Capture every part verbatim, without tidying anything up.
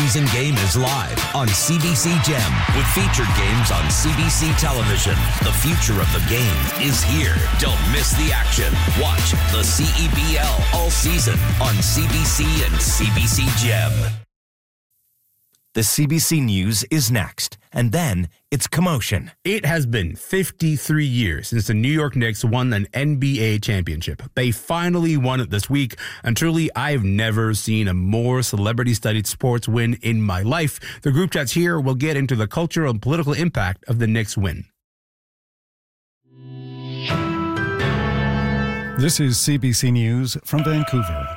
postseason game is live on C B C Gem with featured games on C B C television. The future of the game is here. Don't miss the action. Watch the C E B L all season on C B C and C B C Gem. The C B C News is next, and then it's commotion. It has been fifty-three years since the New York Knicks won an N B A championship. They finally won it this week, and truly, I've never seen a more celebrity-studied sports win in my life. The group chats here will get into the cultural and political impact of the Knicks win. This is C B C News from Vancouver.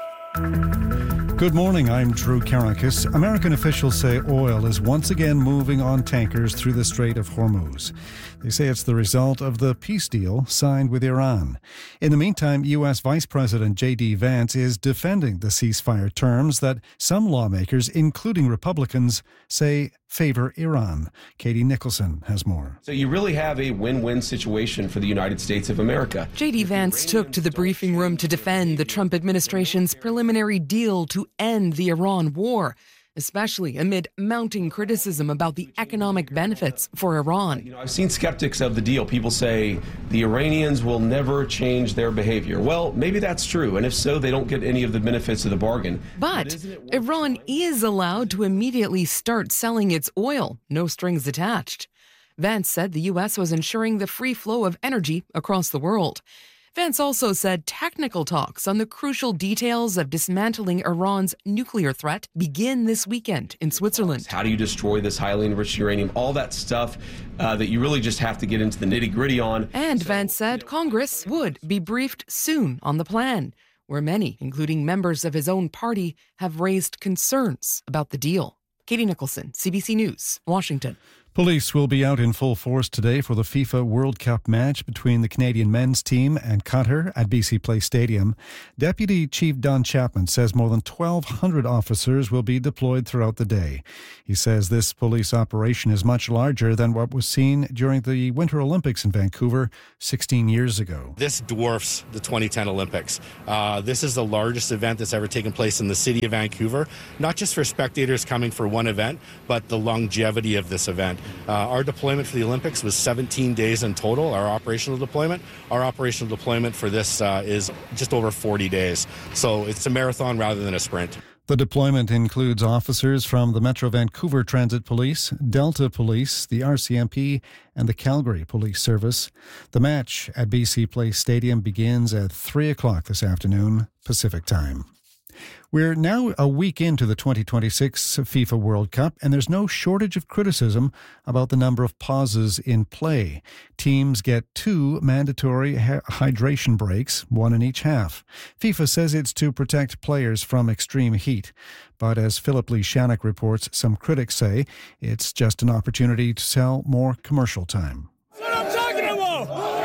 Good morning, I'm Drew Karakis. American officials say oil is once again moving on tankers through the Strait of Hormuz. They say it's the result of the peace deal signed with Iran. In the meantime, U S Vice President J D Vance is defending the ceasefire terms that some lawmakers, including Republicans, say favor Iran. Katie Nicholson has more. So you really have a win-win situation for the United States of America. J D Vance took to the briefing room to defend the Trump administration's preliminary deal to end the Iran war, especially amid mounting criticism about the economic benefits for Iran. You know, I've seen skeptics of the deal. People say the Iranians will never change their behavior. Well, maybe that's true, and if so, they don't get any of the benefits of the bargain. But, but Iran is allowed to immediately start selling its oil, no strings attached. Vance said the U S was ensuring the free flow of energy across the world. Vance also said technical talks on the crucial details of dismantling Iran's nuclear threat begin this weekend in Switzerland. How do you destroy this highly enriched uranium? All that stuff uh, that you really just have to get into the nitty-gritty on. And so, Vance said you know, Congress would be briefed soon on the plan, where many, including members of his own party, have raised concerns about the deal. Katie Nicholson, C B C News, Washington. Police will be out in full force today for the FIFA World Cup match between the Canadian men's team and Qatar at B C Place Stadium. Deputy Chief Don Chapman says more than twelve hundred officers will be deployed throughout the day. He says this police operation is much larger than what was seen during the Winter Olympics in Vancouver sixteen years ago. This dwarfs the twenty ten Olympics. Uh, this is the largest event that's ever taken place in the city of Vancouver, not just for spectators coming for one event, but the longevity of this event. Uh, our deployment for the Olympics was seventeen days in total, our operational deployment. Our operational deployment for this uh, is just over forty days. So it's a marathon rather than a sprint. The deployment includes officers from the Metro Vancouver Transit Police, Delta Police, the R C M P, and the Calgary Police Service. The match at B C Place Stadium begins at three o'clock this afternoon, Pacific Time. We're now a week into the twenty twenty-six FIFA World Cup, and there's no shortage of criticism about the number of pauses in play. Teams get two mandatory ha- hydration breaks, one in each half. FIFA says it's to protect players from extreme heat. But as Philip Lee Shannock reports, some critics say it's just an opportunity to sell more commercial time. That's what I'm talking about!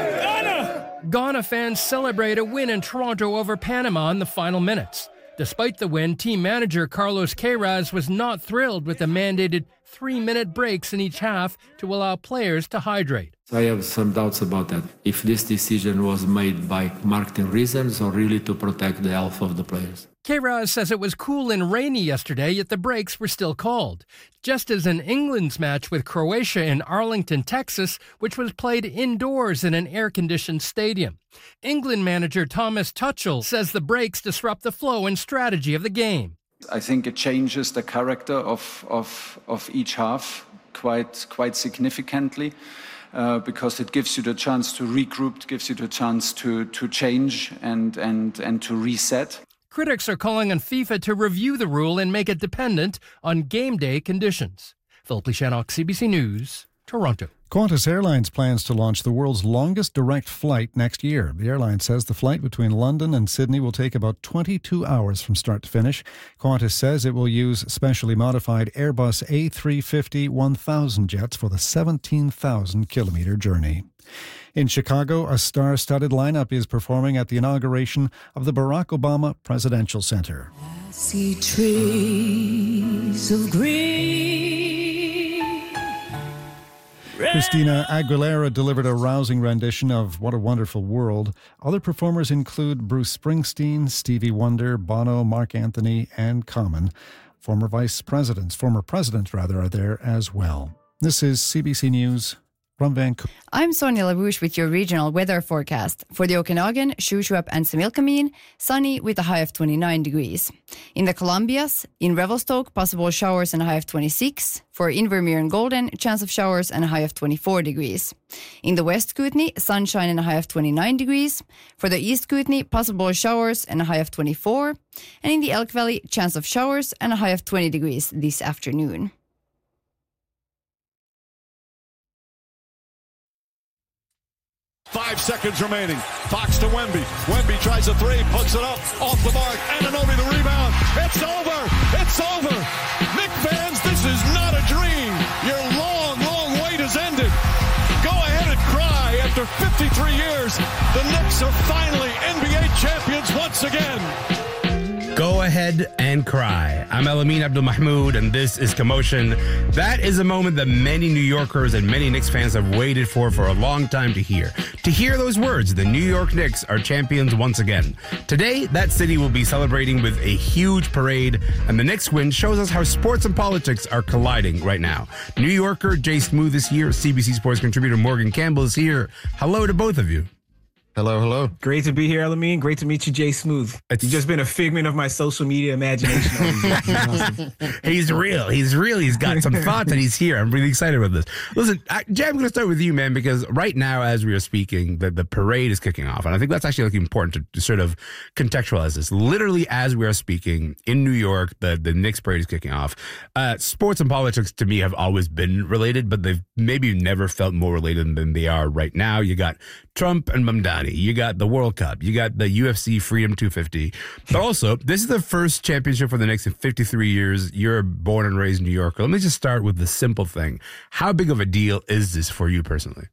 Ghana! Ghana fans celebrate a win in Toronto over Panama in the final minutes. Despite the win, team manager Carlos Queiroz was not thrilled with the mandated three-minute breaks in each half to allow players to hydrate. I have some doubts about that, if this decision was made by marketing reasons or really to protect the health of the players. Queiroz says it was cool and rainy yesterday, yet the breaks were still called. Just as in England's match with Croatia in Arlington, Texas, which was played indoors in an air-conditioned stadium. England manager Thomas Tuchel says the breaks disrupt the flow and strategy of the game. I think it changes the character of, of, of each half quite, quite significantly. Uh, because it gives you the chance to regroup, gives you the chance to, to change and, and, and to reset. Critics are calling on FIFA to review the rule and make it dependent on game day conditions. Philip Lee Shannock, C B C News, Toronto. Qantas Airlines plans to launch the world's longest direct flight next year. The airline says the flight between London and Sydney will take about twenty-two hours from start to finish. Qantas says it will use specially modified Airbus A three fifty one thousand jets for the seventeen thousand kilometre journey. In Chicago, a star-studded lineup is performing at the inauguration of the Barack Obama Presidential Center. I see trees of green. Christina Aguilera delivered a rousing rendition of What a Wonderful World. Other performers include Bruce Springsteen, Stevie Wonder, Bono, Mark Anthony, and Common. Former vice presidents, former presidents rather, are there as well. This is C B C News from Vancouver. I'm Sonia LaRouche with your regional weather forecast. For the Okanagan, Shuswap and Similkameen, sunny with a high of twenty-nine degrees. In the Columbias, in Revelstoke, possible showers and a high of twenty-six. For Invermere and Golden, chance of showers and a high of twenty-four degrees. In the West Kootenay, sunshine and a high of twenty-nine degrees. For the East Kootenay, possible showers and a high of twenty-four. And in the Elk Valley, chance of showers and a high of twenty degrees this afternoon. Five seconds remaining. Fox to Wemby. Wemby tries a three, puts it up, off the mark. Anunoby the rebound. It's over. It's over. Nick Vans, this is not a dream. Your long, long wait has ended. Go ahead and cry. After fifty-three years, the Knicks are finally N B A champions once again. Go ahead and cry. I'm Elamin Abdul-Mahmoud, and this is Commotion. That is a moment that many New Yorkers and many Knicks fans have waited for for a long time to hear. To hear those words, the New York Knicks are champions once again. Today, that city will be celebrating with a huge parade, and the Knicks win shows us how sports and politics are colliding right now. New Yorker Jay Smooth is here. C B C Sports contributor Morgan Campbell is here. Hello to both of you. Hello, hello. Great to be here, Elamin. Great to meet you, Jay Smooth. It's, You've just been a figment of my social media imagination. He's real. He's real. He's got some thoughts and he's here. I'm really excited about this. Listen, I, Jay, I'm going to start with you, man, because right now, as we are speaking, the, the parade is kicking off. And I think that's actually like important to, to sort of contextualize this. Literally, as we are speaking in New York, the, the Knicks parade is kicking off. Uh, sports and politics, to me, have always been related, but they've maybe never felt more related than they are right now. You got Trump and Mamdani. You got the World Cup. You got the U F C Freedom two fifty. But also, this is the first championship for the Knicks in fifty-three years. You're a born and raised New Yorker. Let me just start with the simple thing. How big of a deal is this for you personally?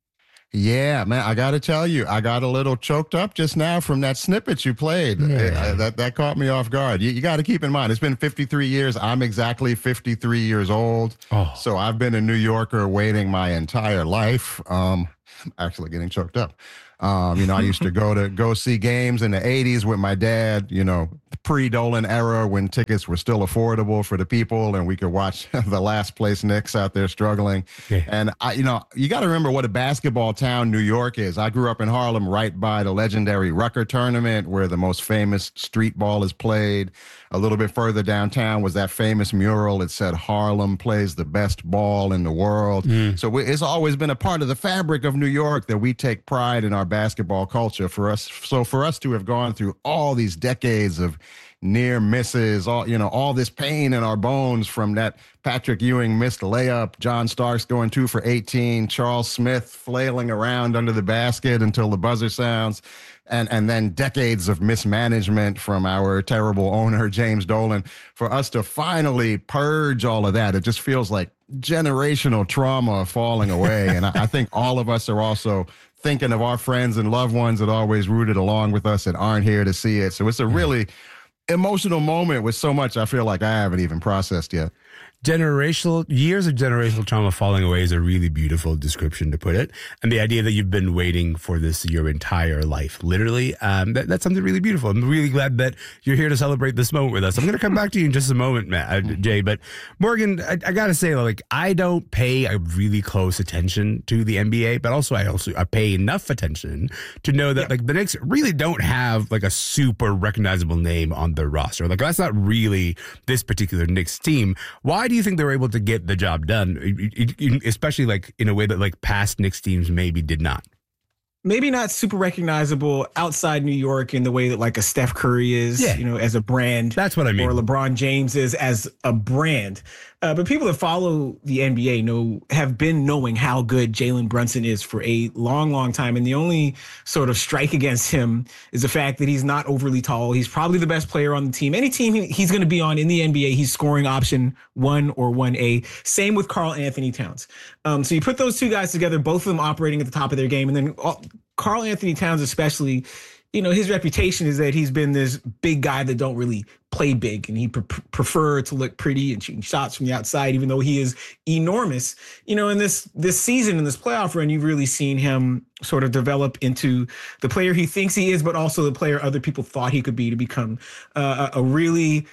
Yeah, man, I got to tell you, I got a little choked up just now from that snippet you played. Yeah. Uh, that that caught me off guard. You, you got to keep in mind, it's been fifty-three years. I'm exactly fifty-three years old. Oh. So I've been a New Yorker waiting my entire life. Um, I'm actually getting choked up. Um, you know, I used to go to go see games in the eighties with my dad, you know, pre-Dolan era when tickets were still affordable for the people and we could watch the last place Knicks out there struggling. Yeah. And, I, you know, you got to remember what a basketball town New York is. I grew up in Harlem right by the legendary Rucker Tournament where the most famous street ball is played. A little bit further downtown was that famous mural. It said Harlem plays the best ball in the world. Mm. So it's always been a part of the fabric of New York that we take pride in our basketball culture. For us, so for us to have gone through all these decades of near misses, all you know, all this pain in our bones from that Patrick Ewing missed layup, John Starks going two for eighteen, Charles Smith flailing around under the basket until the buzzer sounds. And and then decades of mismanagement from our terrible owner, James Dolan, for us to finally purge all of that. It just feels like generational trauma falling away. And I, I think all of us are also thinking of our friends and loved ones that always rooted along with us and aren't here to see it. So it's a really emotional moment with so much I feel like I haven't even processed yet. Generational, years of generational trauma falling away is a really beautiful description to put it. And the idea that you've been waiting for this your entire life, literally, um, that, that's something really beautiful. I'm really glad that you're here to celebrate this moment with us. I'm going to come back to you in just a moment, Matt, uh, Jay. But Morgan, I, I got to say, like, I don't pay a really close attention to the N B A, but also I also I pay enough attention to know that, yeah. like, the Knicks really don't have, like, a super recognizable name on their roster. Like, that's not really this particular Knicks team. Why do you think they were able to get the job done, especially like in a way that like past Knicks teams maybe did not? Maybe not super recognizable outside New York in the way that like a Steph Curry is, yeah. you know, as a brand. That's what I mean. Or LeBron James is as a brand. Uh, but people that follow the N B A know have been knowing how good Jalen Brunson is for a long, long time. And the only sort of strike against him is the fact that he's not overly tall. He's probably the best player on the team. Any team he's going to be on in the N B A, he's scoring option one or one A. Same with Karl Anthony Towns. Um, so you put those two guys together, both of them operating at the top of their game. And then all, Karl Anthony Towns especially, you know, his reputation is that he's been this big guy that don't really play big, and he pre- prefer to look pretty and shooting shots from the outside, even though he is enormous. You know, in this this season, in this playoff run, you've really seen him sort of develop into the player he thinks he is, but also the player other people thought he could be, to become uh, a really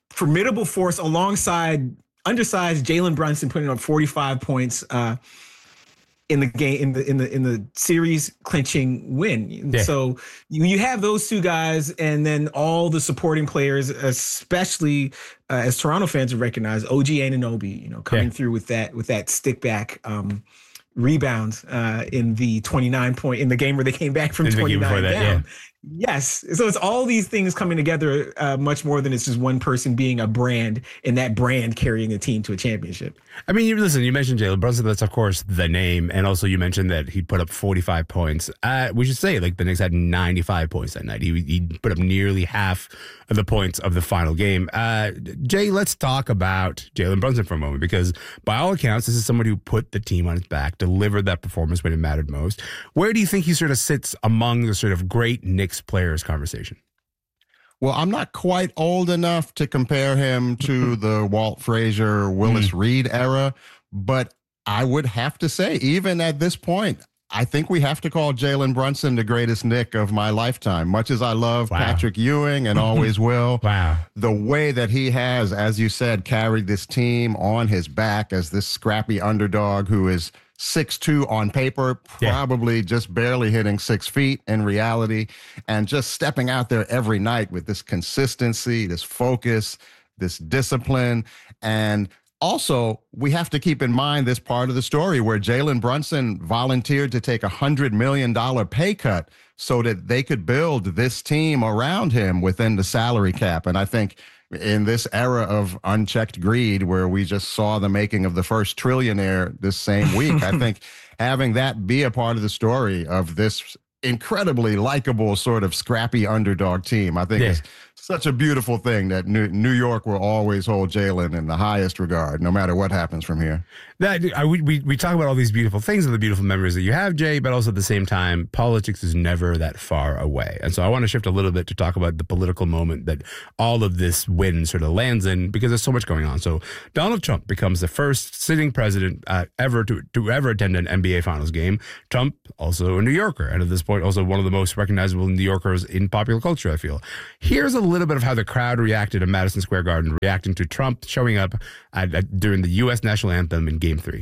formidable force alongside undersized Jalen Brunson, putting up forty-five points uh, in the game in the in the in the series clinching win. Yeah. So you, you have those two guys, and then all the supporting players, especially uh, as Toronto fans have recognized, O G Anunoby, you know, coming yeah. through with that with that stick back um, rebound uh, in the twenty-nine point in the game where they came back from twenty-nine that, down. Yeah. Yes. So it's all these things coming together uh, much more than it's just one person being a brand and that brand carrying a team to a championship. I mean, you listen, you mentioned Jalen Brunson. That's, of course, the name. And also you mentioned that he put up forty-five points. Uh, we should say, like, the Knicks had ninety-five points that night. He, he put up nearly half of the points of the final game. Uh, Jay, let's talk about Jalen Brunson for a moment, because by all accounts, this is somebody who put the team on his back, delivered that performance when it mattered most. Where do you think he sort of sits among the sort of great Knicks players conversation? Well, I'm not quite old enough to compare him to the Walt Frazier, Willis mm. Reed era, but I would have to say, even at this point, I think we have to call Jalen Brunson the greatest Knick of my lifetime. Much as I love wow. Patrick Ewing and always will, wow. the way that he has, as you said, carried this team on his back as this scrappy underdog who is six two on paper, probably yeah. just barely hitting six feet in reality, and just stepping out there every night with this consistency, this focus, this discipline. And also, we have to keep in mind this part of the story where Jalen Brunson volunteered to take a one hundred million dollars pay cut so that they could build this team around him within the salary cap. And I think in this era of unchecked greed, where we just saw the making of the first trillionaire this same week, I think having that be a part of the story of this incredibly likable sort of scrappy underdog team, I think yeah. is such a beautiful thing that New, New York will always hold Jalen in the highest regard, no matter what happens from here. That I, we, we we talk about all these beautiful things and the beautiful memories that you have, Jay, but also at the same time, politics is never that far away. And so I want to shift a little bit to talk about the political moment that all of this win sort of lands in, because there's so much going on. So Donald Trump becomes the first sitting president uh, ever to, to ever attend an N B A Finals game. Trump, also a New Yorker, and at this point, also one of the most recognizable New Yorkers in popular culture, I feel. Here's a little bit of how the crowd reacted at Madison Square Garden, reacting to Trump showing up at, at, during the U S national anthem in Game Three.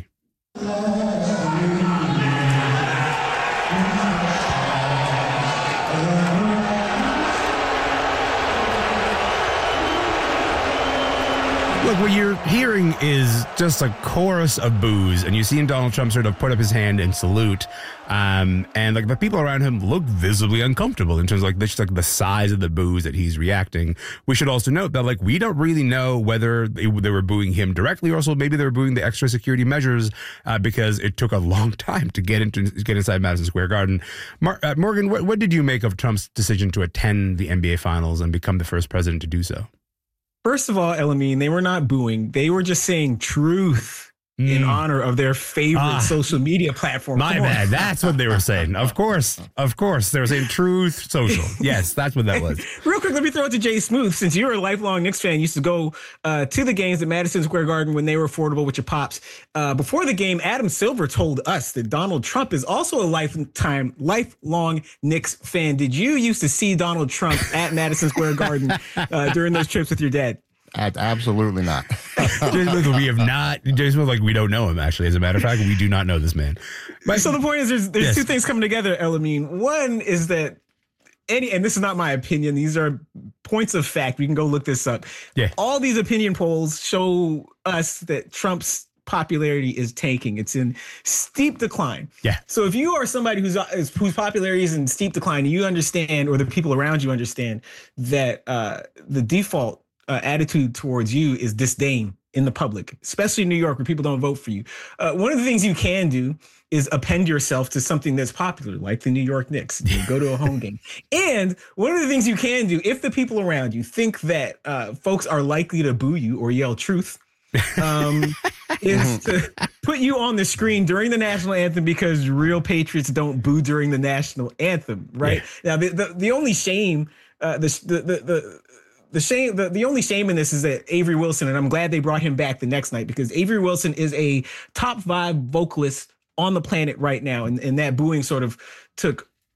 Look, what you're hearing is just a chorus of boos, and you see Donald Trump sort of put up his hand and salute, um, and like the people around him look visibly uncomfortable in terms of like just like the size of the boos that he's reacting. We should also note that like we don't really know whether they, they were booing him directly, or also maybe they were booing the extra security measures uh, because it took a long time to get into get inside Madison Square Garden. Mar- uh, Morgan, what, what did you make of Trump's decision to attend the N B A Finals and become the first president to do so? First of all, Elamine, they were not booing. They were just saying truth mm. in honor of their favorite ah, social media platform. My bad. That's what they were saying. Of course. Of course. They were saying truth social. Yes, that's what that was. Real quick, let me throw it to Jay Smooth. Since you're a lifelong Knicks fan, you used to go uh, to the games at Madison Square Garden when they were affordable with your pops. Uh, before the game, Adam Silver told us that Donald Trump is also a lifetime, lifelong Knicks fan. Did you used to see Donald Trump at Madison Square Garden uh, during those trips with your dad? Absolutely not. We have not. Jason, like we don't know him. Actually, as a matter of fact, we do not know this man. But, so the point is, there's there's yes. two things coming together, Elamine. One is that any, and this is not my opinion. These are points of fact. We can go look this up. Yeah. All these opinion polls show us that Trump's popularity is tanking. It's in steep decline. Yeah. So if you are somebody who's whose popularity is in steep decline, you understand, or the people around you understand, that uh, the default Uh, attitude towards you is disdain in the public, especially in New York where people don't vote for you. Uh, one of the things you can do is append yourself to something that's popular, like the New York Knicks. You go to a home game. And one of the things you can do, if the people around you think that uh, folks are likely to boo you or yell truth, um, is to put you on the screen during the national anthem, because real patriots don't boo during the national anthem, right? Yeah. Now, the, the, the only shame, uh, the, the, the, the The shame, the, the only shame in this is that Avery Wilson, and I'm glad they brought him back the next night, because Avery Wilson is a top five vocalist on the planet right now. And, and that booing sort of took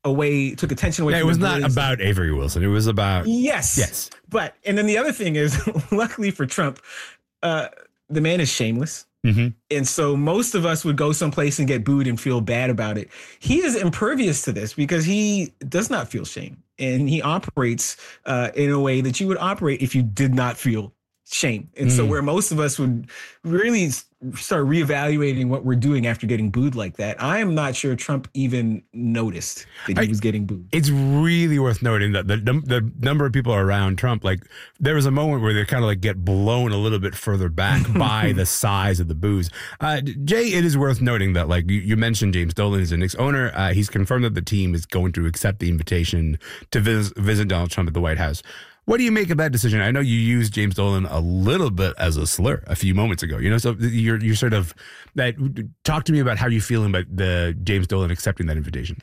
away, took attention away. Yeah, from it was the not Brilliance. about Avery Wilson. It was about Yes. yes. But and then the other thing is, luckily for Trump, uh, the man is shameless. Mm-hmm. And so most of us would go someplace and get booed and feel bad about it. He is impervious to this because he does not feel shame. And he operates uh, in a way that you would operate if you did not feel shame. And mm. so where most of us would really start reevaluating what we're doing after getting booed like that, I am not sure Trump even noticed that he I, was getting booed. It's really worth noting that the the number of people around Trump, like there was a moment where they kind of like get blown a little bit further back by the size of the boos. Uh, Jay, it is worth noting that like you, you mentioned James Dolan is the Knicks owner. Uh, he's confirmed that the team is going to accept the invitation to vis- visit Donald Trump at the White House. What do you make of that decision? I know you used James Dolan a little bit as a slur a few moments ago. You know, so you're you're sort of that. Talk to me about how you feel about the James Dolan accepting that invitation.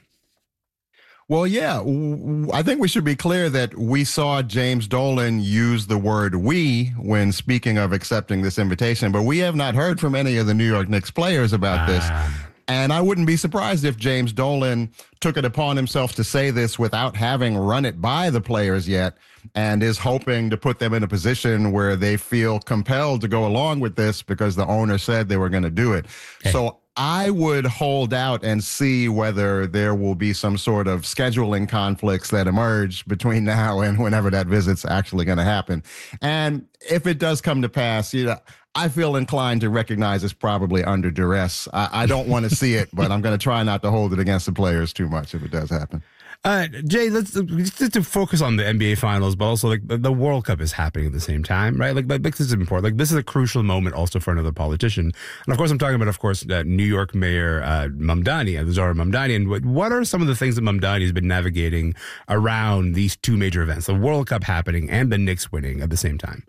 Well, yeah, I think we should be clear that we saw James Dolan use the word "we" when speaking of accepting this invitation, but we have not heard from any of the New York Knicks players about ah. this. And I wouldn't be surprised if James Dolan took it upon himself to say this without having run it by the players yet, and is hoping to put them in a position where they feel compelled to go along with this because the owner said they were going to do it. Okay. So I would hold out and see whether there will be some sort of scheduling conflicts that emerge between now and whenever that visit's actually going to happen. And if it does come to pass, you know, I feel inclined to recognize it's probably under duress. I, I don't want to see it, but I'm going to try not to hold it against the players too much if it does happen. Uh, Jay, let's just to focus on the N B A Finals, but also like the, the World Cup is happening at the same time, right? Like, like this is important. Like this is a crucial moment also for another politician, and of course, I'm talking about, of course, uh, New York Mayor uh, Mamdani, uh, Zohran Mamdani. And what, what are some of the things that Mamdani has been navigating around these two major events, the World Cup happening and the Knicks winning at the same time?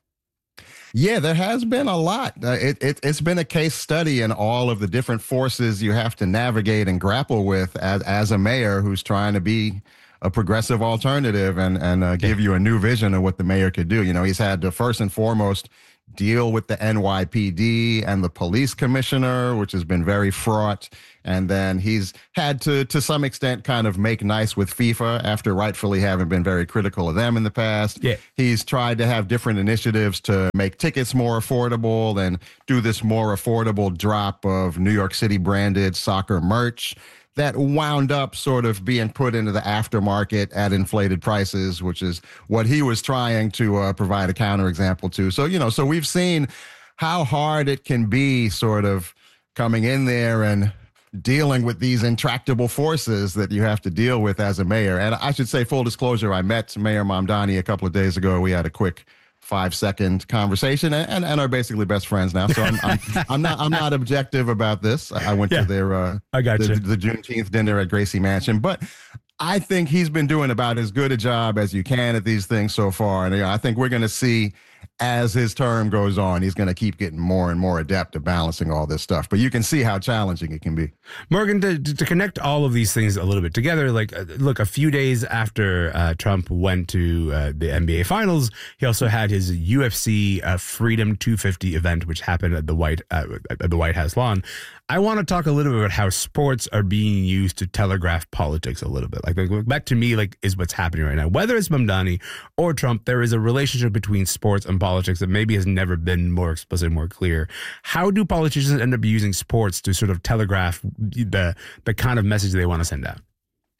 Yeah, there has been a lot. Uh, it, it, it's been a case study in all of the different forces you have to navigate and grapple with as, as a mayor who's trying to be a progressive alternative and, and uh, give you a new vision of what the mayor could do. You know, he's had to first and foremost deal with the N Y P D and the police commissioner, which has been very fraught. And then he's had to, to some extent, kind of make nice with FIFA after rightfully having been very critical of them in the past. Yeah. He's tried to have different initiatives to make tickets more affordable and do this more affordable drop of New York City branded soccer merch that wound up sort of being put into the aftermarket at inflated prices, which is what he was trying to uh, provide a counterexample to. So, you know, so we've seen how hard it can be sort of coming in there and dealing with these intractable forces that you have to deal with as a mayor. And I should say, full disclosure, I met Mayor Mamdani a couple of days ago. We had a quick five second conversation and, and, and are basically best friends now. So I'm, I'm, I'm not, I'm not objective about this. I went yeah, to their, uh, I got the, you. the Juneteenth dinner at Gracie Mansion, but I think he's been doing about as good a job as you can at these things so far. And you know, I think we're going to see as his term goes on, he's going to keep getting more and more adept at balancing all this stuff. But you can see how challenging it can be. Morgan, to, to connect all of these things a little bit together, like, uh, look, a few days after uh, Trump went to uh, the N B A Finals, he also had his U F C uh, Freedom two fifty event, which happened at the White uh, at the White House lawn. I want to talk a little bit about how sports are being used to telegraph politics a little bit. Like, like that to me, like, is what's happening right now. Whether it's Mamdani or Trump, there is a relationship between sports and politics that maybe has never been more explicit, more clear. How do politicians end up using sports to sort of telegraph the the kind of message they want to send out?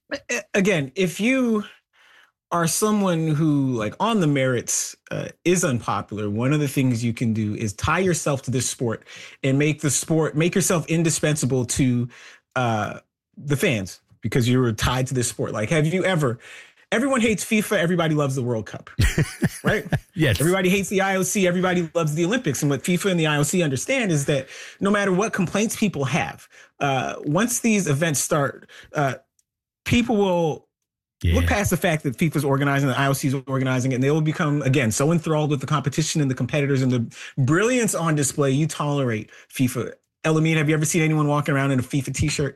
Again, if you are someone who, like, on the merits uh, is unpopular, one of the things you can do is tie yourself to this sport and make the sport, make yourself indispensable to uh, the fans because you were tied to this sport. Like, have you ever, everyone hates FIFA, everybody loves the World Cup, right? Yes. Everybody hates the I O C, everybody loves the Olympics. And what FIFA and the I O C understand is that no matter what complaints people have, uh, once these events start, uh, people will Yeah. look past the fact that FIFA's organizing, the I O C's organizing, and they will become, again, so enthralled with the competition and the competitors and the brilliance on display. You tolerate FIFA. Elamine, have you ever seen anyone walking around in a FIFA t-shirt?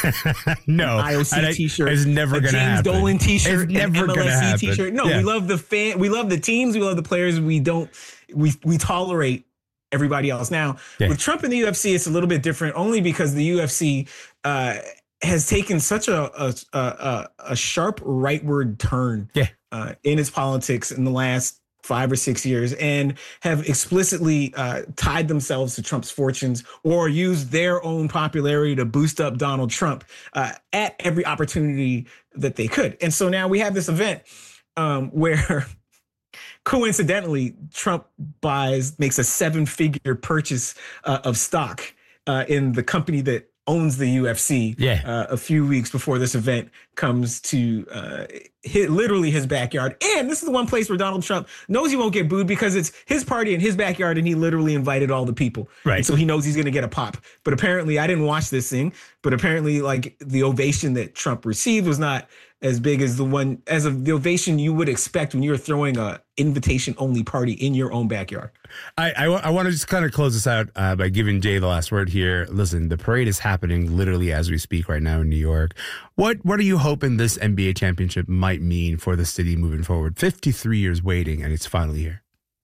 No. I O C I, t-shirt. It's never going to happen. James Dolan t-shirt. It's never going to happen. T-shirt. No, yeah. we love the fan. We love the teams. We love the players. We don't. We we tolerate everybody else. Now, yeah. with Trump and the U F C, it's a little bit different, only because the U F C uh, has taken such a a, a, a sharp rightward turn yeah. uh, in its politics in the last five or six years and have explicitly uh, tied themselves to Trump's fortunes or used their own popularity to boost up Donald Trump uh, at every opportunity that they could. And so now we have this event um, where coincidentally, Trump buys, makes a seven figure purchase uh, of stock uh, in the company that owns the U F C yeah. uh, a few weeks before this event comes to uh, hit literally his backyard. And this is the one place where Donald Trump knows he won't get booed because it's his party in his backyard and he literally invited all the people. Right. And so he knows he's going to get a pop. But apparently, I didn't watch this thing, but apparently like the ovation that Trump received was not as big as the one, as of the ovation you would expect when you're throwing a invitation only party in your own backyard. I, I, I want to just kind of close this out uh, by giving Jay the last word here. Listen, the parade is happening literally as we speak right now in New York. What what are you hoping this N B A championship might mean for the city moving forward? fifty-three years waiting, and it's finally here.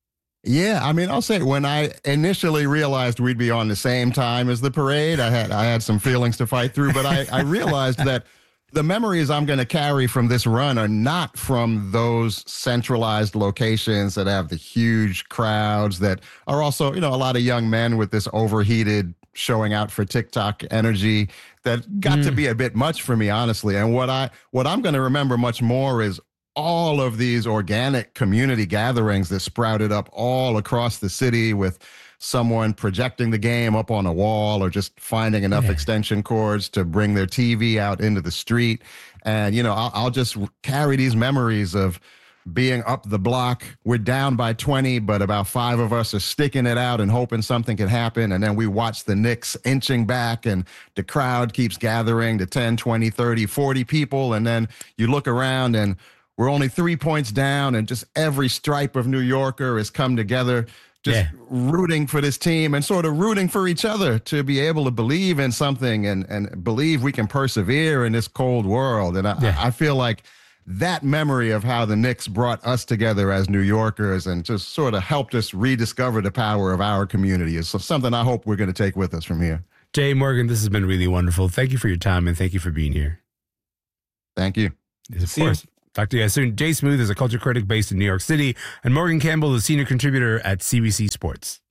Yeah, I mean, I'll say when I initially realized we'd be on the same time as the parade, I had I had some feelings to fight through, but I, I realized that the memories I'm going to carry from this run are not from those centralized locations that have the huge crowds that are also, you know, a lot of young men with this overheated showing out for TikTok energy that got mm. to be a bit much for me, honestly. And what I what I'm going to remember much more is all of these organic community gatherings that sprouted up all across the city with someone projecting the game up on a wall or just finding enough yeah. extension cords to bring their T V out into the street. And, you know, I'll, I'll just carry these memories of being up the block. We're down by twenty, but about five of us are sticking it out and hoping something can happen. And then we watch the Knicks inching back and the crowd keeps gathering to ten, twenty, thirty, forty people. And then you look around and we're only three points down and just every stripe of New Yorker has come together just yeah. rooting for this team and sort of rooting for each other to be able to believe in something and, and believe we can persevere in this cold world. And I, yeah. I feel like that memory of how the Knicks brought us together as New Yorkers and just sort of helped us rediscover the power of our community is something I hope we're going to take with us from here. Jay Morgan, this has been really wonderful. Thank you for your time and thank you for being here. Thank you. Of See course. You. Talk to you guys soon. Jay Smooth is a culture critic based in New York City, and Morgan Campbell is a senior contributor at C B C Sports.